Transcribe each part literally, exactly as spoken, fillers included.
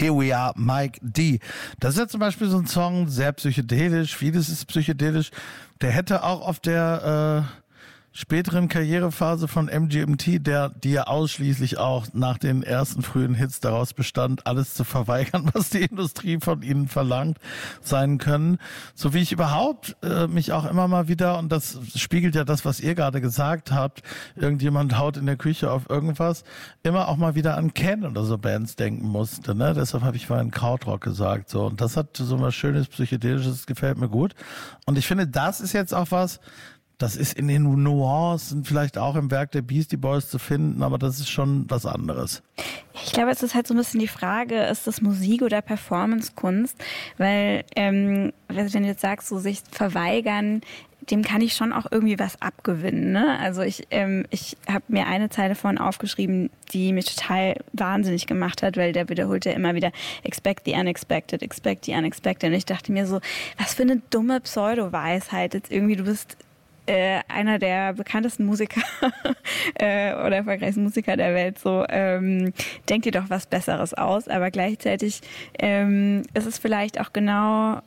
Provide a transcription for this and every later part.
Here We Are, Mike D. Das ist ja zum Beispiel so ein Song, sehr psychedelisch, vieles ist psychedelisch. Der hätte auch auf der äh, späteren Karrierephase von M G M T, der, die ja ausschließlich auch nach den ersten frühen Hits daraus bestand, alles zu verweigern, was die Industrie von ihnen verlangt, sein können. So wie ich überhaupt äh, mich auch immer mal wieder, und das spiegelt ja das, was ihr gerade gesagt habt, irgendjemand haut in der Küche auf irgendwas, immer auch mal wieder an Ken oder so Bands denken musste. Ne? Deshalb habe ich vorhin Krautrock gesagt. So. Und das hat so was Schönes, Psychedelisches, das gefällt mir gut. Und ich finde, das ist jetzt auch was, das ist in den Nuancen vielleicht auch im Werk der Beastie Boys zu finden, aber das ist schon was anderes. Ich glaube, es ist halt so ein bisschen die Frage, ist das Musik oder Performance-Kunst? Weil, ähm, wenn du jetzt sagst, so sich verweigern, dem kann ich schon auch irgendwie was abgewinnen. Ne? Also ich, ähm, ich habe mir eine Zeile vorhin aufgeschrieben, die mich total wahnsinnig gemacht hat, weil der wiederholt ja immer wieder expect the unexpected, expect the unexpected. Und ich dachte mir so, was für eine dumme Pseudo-Weisheit. Jetzt irgendwie, du bist Äh, einer der bekanntesten Musiker äh, oder erfolgreichsten Musiker der Welt, so ähm, denkt dir doch was Besseres aus, aber gleichzeitig ähm, ist es vielleicht auch genau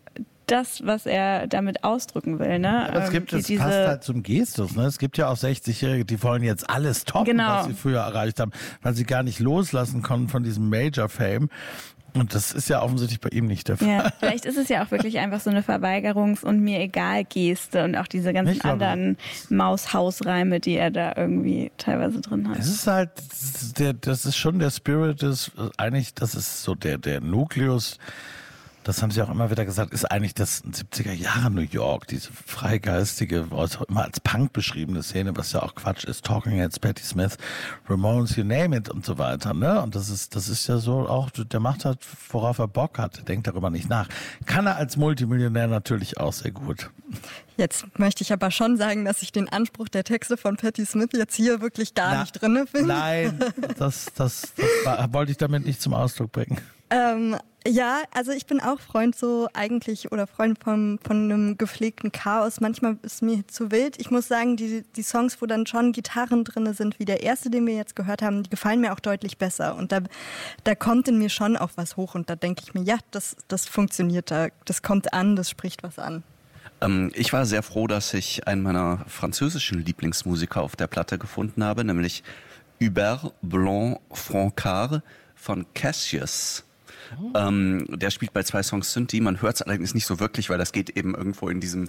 das, was er damit ausdrücken will. Ne? Aber es gibt, es passt halt zum Gestus. Ne? Es gibt ja auch sechzigjährige, die wollen jetzt alles toppen, genau. was sie früher erreicht haben, weil sie gar nicht loslassen konnten von diesem Major-Fame. Und das ist ja offensichtlich bei ihm nicht der Fall. Ja, vielleicht ist es ja auch wirklich einfach so eine Verweigerungs- und mir egal Geste und auch diese ganzen Nicht, anderen Maus-Haus-Reime, die er da irgendwie teilweise drin hat. Es ist halt, der, das ist schon der Spirit, ist eigentlich, das ist so der, der Nukleus. Das haben sie auch immer wieder gesagt, ist eigentlich das siebziger Jahre New York, diese freigeistige, immer als Punk beschriebene Szene, was ja auch Quatsch ist, Talking Heads, Patti Smith, Ramones, you name it und so weiter, ne? Und das ist, das ist ja so auch, der macht halt, worauf er Bock hat, der denkt darüber nicht nach. Kann er als Multimillionär natürlich auch sehr gut. Jetzt möchte ich aber schon sagen, dass ich den Anspruch der Texte von Patti Smith jetzt hier wirklich gar Na, nicht drin finde. Nein, das, das, das war, wollte ich damit nicht zum Ausdruck bringen. Ähm, ja, also ich bin auch Freund so eigentlich oder Freund von, von einem gepflegten Chaos. Manchmal ist mir zu wild. Ich muss sagen, die, die Songs, wo dann schon Gitarren drin sind, wie der erste, den wir jetzt gehört haben, die gefallen mir auch deutlich besser. Und da, da kommt in mir schon auch was hoch und da denke ich mir, ja, das, das funktioniert da. Das kommt an, das spricht was an. Ähm, ich war sehr froh, dass ich einen meiner französischen Lieblingsmusiker auf der Platte gefunden habe, nämlich Hubert Blanc-Francard von Cassius. Oh. Ähm, der spielt bei zwei Songs Synthi, man hört es allerdings nicht so wirklich, weil das geht eben irgendwo in diesem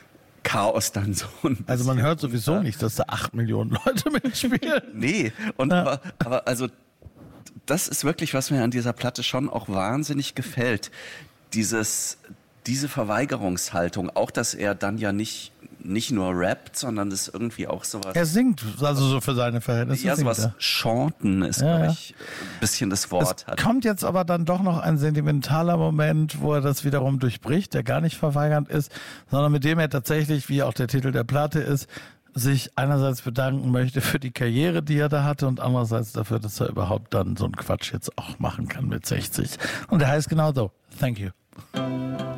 Chaos dann so ein bisschen. Also man hört sowieso nicht, dass da acht Millionen Leute mitspielen. Nee, und ja. aber, aber also das ist wirklich, was mir an dieser Platte schon auch wahnsinnig gefällt. Dieses, diese Verweigerungshaltung, auch dass er dann ja nicht nicht nur rappt, sondern das irgendwie auch sowas... Er singt, also so für seine Verhältnisse. Ja, sowas Chanten ist, ja, glaube ich, ein bisschen das Wort. Es hat. kommt jetzt aber dann doch noch ein sentimentaler Moment, wo er das wiederum durchbricht, der gar nicht verweigernd ist, sondern mit dem er tatsächlich, wie auch der Titel der Platte ist, sich einerseits bedanken möchte für die Karriere, die er da hatte und andererseits dafür, dass er überhaupt dann so einen Quatsch jetzt auch machen kann mit sechzig. Und der heißt genau so, Thank You.